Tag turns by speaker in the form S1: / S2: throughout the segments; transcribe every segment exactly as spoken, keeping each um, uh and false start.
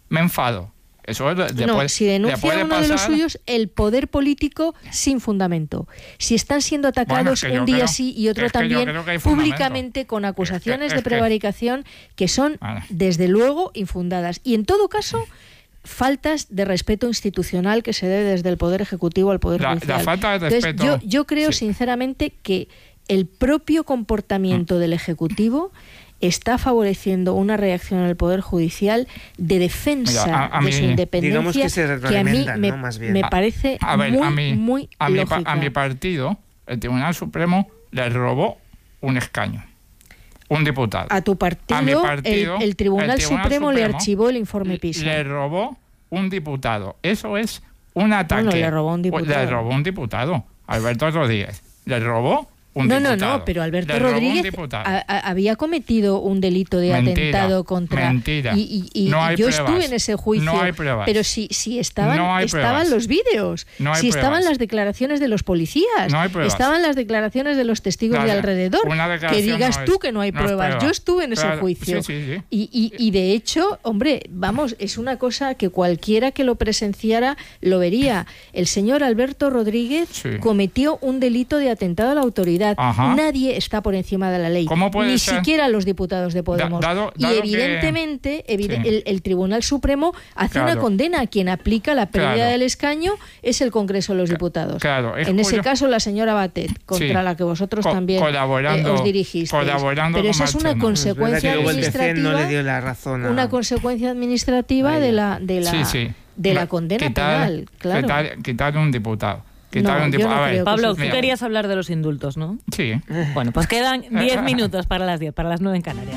S1: me enfado. Eso es,
S2: no,
S1: puede,
S2: si denuncia uno
S1: pasar...
S2: de los suyos, el poder político sin fundamento. Si están siendo atacados
S1: bueno, es que
S2: un día
S1: creo,
S2: sí y otro
S1: es que
S2: también, públicamente con acusaciones
S1: es que, es
S2: de prevaricación que, que son, vale. desde luego, infundadas. Y en todo caso, faltas de respeto institucional que se debe desde el Poder Ejecutivo al Poder
S1: la,
S2: Judicial.
S1: La falta de respeto...
S2: Entonces, yo, yo creo, sí. sinceramente, que el propio comportamiento mm. del Ejecutivo está favoreciendo una reacción al Poder Judicial de defensa Mira, a, a de mí, su independencia
S3: que, se
S2: que a mí me,
S3: ¿no? Más bien.
S2: me parece
S1: a, a ver,
S2: muy,
S1: a mí,
S2: muy
S1: a mi,
S2: lógica.
S1: A mi partido, el Tribunal Supremo le robó un escaño, un diputado.
S2: A tu partido,
S1: a mi partido
S2: el, el, Tribunal el Tribunal Supremo, Supremo le archivó el informe PISA.
S1: Le robó un diputado. Eso es un ataque.
S2: No, no, le robó un diputado.
S1: Le robó un diputado, Alberto Rodríguez. Le robó un
S2: no,
S1: diputado.
S2: No, no, pero Alberto Rodríguez a, a, había cometido un delito de mentira, atentado contra...
S1: Mentira,
S2: Y, y, y
S1: no hay
S2: yo
S1: pruebas.
S2: estuve en ese juicio.
S1: No hay pruebas.
S2: Pero si, si estaban,
S1: no
S2: estaban los vídeos,
S1: no
S2: si
S1: pruebas.
S2: estaban las declaraciones de los policías,
S1: no hay pruebas.
S2: Estaban las declaraciones de los testigos
S1: Dale,
S2: de alrededor. Que digas
S1: no
S2: tú
S1: es,
S2: que no hay
S1: no
S2: pruebas.
S1: prueba.
S2: Yo estuve en ese
S1: claro,
S2: juicio.
S1: Sí, sí, sí.
S2: Y, y, y de hecho, hombre, vamos, es una cosa que cualquiera que lo presenciara lo vería. El señor Alberto Rodríguez
S1: sí.
S2: cometió un delito de atentado a la autoridad.
S1: Ajá.
S2: Nadie está por encima de la ley, ni
S1: ser?
S2: siquiera los diputados de Podemos.
S1: Da, dado, dado
S2: y evidentemente
S1: que...
S2: evide-
S1: sí.
S2: el, el Tribunal Supremo hace
S1: claro.
S2: una condena. Quien aplica la pérdida
S1: claro.
S2: del escaño es el Congreso de los Diputados.
S1: Claro,
S2: en
S1: cuyo...
S2: ese caso la señora Batet, contra
S1: sí.
S2: la que vosotros
S1: Co
S2: también eh, os dirigisteis.
S1: Colaborando
S2: Pero esa es una consecuencia
S3: es
S2: administrativa,
S3: no le dio la razón a...
S2: una consecuencia administrativa
S3: Vaya.
S2: de la de la
S1: sí, sí.
S2: de la condena
S1: quitar,
S2: penal, claro.
S1: Quitar, quitar un diputado.
S2: No,
S1: un
S2: no
S1: a ver,
S4: Pablo, tú
S2: mira.
S4: querías hablar de los indultos, ¿no?
S1: Sí.
S4: Bueno, pues quedan diez minutos para las diez, para las nueve en Canarias.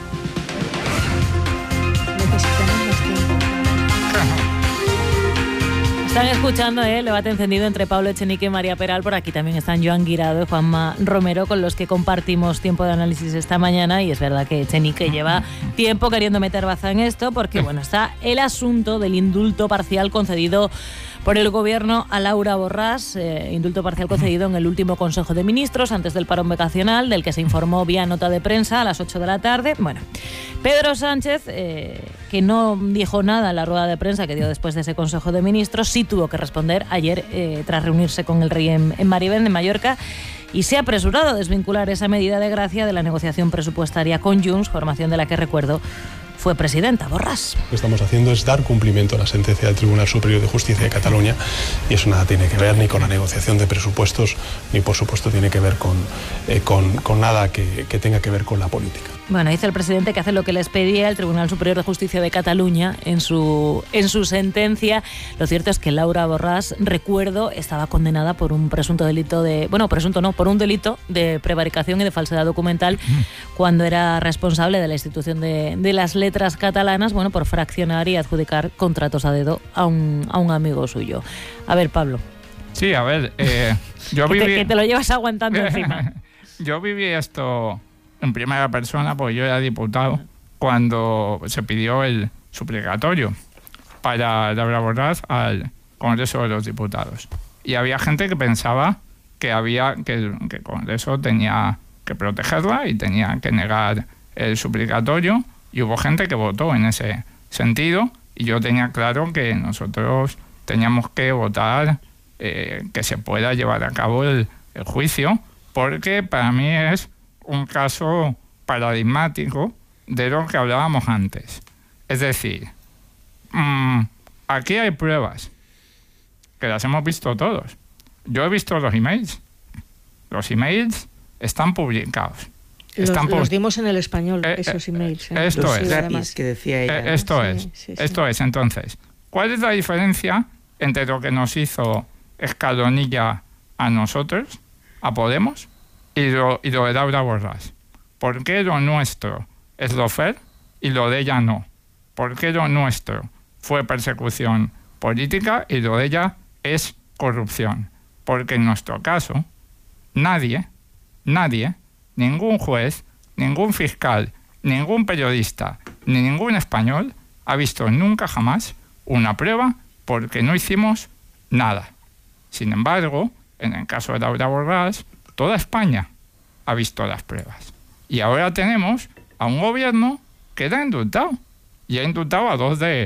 S4: Están escuchando ¿eh? el debate encendido entre Pablo Echenique y María Peral. Por aquí también están Joan Guirado y Juanma Romero, con los que compartimos tiempo de análisis esta mañana. Y es verdad que Echenique lleva tiempo queriendo meter baza en esto, porque bueno, está el asunto del indulto parcial concedido por el Gobierno a Laura Borràs, eh, indulto parcial concedido en el último Consejo de Ministros, antes del parón vacacional, del que se informó vía nota de prensa a las ocho de la tarde. Bueno, Pedro Sánchez, eh, que no dijo nada en la rueda de prensa que dio después de ese Consejo de Ministros, sí tuvo que responder ayer eh, tras reunirse con el rey en, en Marivén, en Mallorca, y se ha apresurado a desvincular esa medida de gracia de la negociación presupuestaria con Junts, formación de la que, recuerdo, fue presidenta Borràs.
S5: Lo que estamos haciendo es dar cumplimiento a la sentencia del Tribunal Superior de Justicia de Cataluña, y eso nada tiene que ver ni con la negociación de presupuestos, ni por supuesto tiene que ver con, eh, con, con nada que, que tenga que ver con la política.
S4: Bueno, dice el presidente que hace lo que les pedía el Tribunal Superior de Justicia de Cataluña en su, en su sentencia. Lo cierto es que Laura Borràs, recuerdo, estaba condenada por un presunto delito de... Bueno, presunto no, por un delito de prevaricación y de falsedad documental mm. cuando era responsable de la institución de, de las letras catalanas, bueno, por fraccionar y adjudicar contratos a dedo a un, a un amigo suyo. A ver, Pablo.
S1: Sí, a ver, eh, yo
S4: que,
S1: viví...
S4: te, que te lo llevas aguantando encima.
S1: Yo viví esto en primera persona, porque yo era diputado cuando se pidió el suplicatorio para Laura Borràs al Congreso de los Diputados. Y había gente que pensaba que había que, que el Congreso tenía que protegerla y tenía que negar el suplicatorio, y hubo gente que votó en ese sentido, y yo tenía claro que nosotros teníamos que votar eh, que se pueda llevar a cabo el, el juicio, porque para mí es un caso paradigmático de lo que hablábamos antes. Es decir, mmm, aquí hay pruebas, que las hemos visto todos. Yo he visto los emails. Los emails están publicados.
S2: Los,
S1: están
S2: los dimos en El Español,
S1: eh,
S2: esos emails. ¿eh?
S1: Esto
S3: los
S1: es.
S3: gratis que decía ella.
S1: Eh, esto
S2: sí,
S1: es.
S2: Sí, sí.
S1: Esto es. Entonces, ¿cuál es la diferencia entre lo que nos hizo Escalonilla a nosotros, a Podemos, y lo, y lo de Laura Borràs? ¿Por qué lo nuestro es lo fair y lo de ella no? ¿Por qué lo nuestro fue persecución política y lo de ella es corrupción? Porque en nuestro caso, nadie, nadie, ningún juez, ningún fiscal, ningún periodista, ni ningún español ha visto nunca jamás una prueba, porque no hicimos nada. Sin embargo, en el caso de Laura Borràs, toda España ha visto las pruebas. Y ahora tenemos a un gobierno que la ha indultado. Y ha indultado a dos de